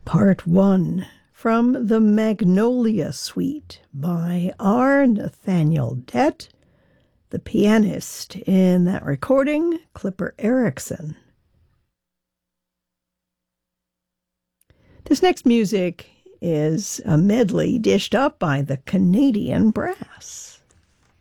Part 1 from the Magnolia Suite by R. Nathaniel Dett, the pianist in that recording, Clipper Erickson. This next music is a medley dished up by the Canadian Brass.